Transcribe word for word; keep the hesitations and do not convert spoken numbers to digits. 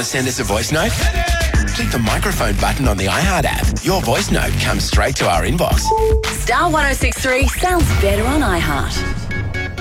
to send us a voice note? Click the microphone button on the iHeart app. Your voice note comes straight to our inbox. Star one oh six three sounds better on iHeart.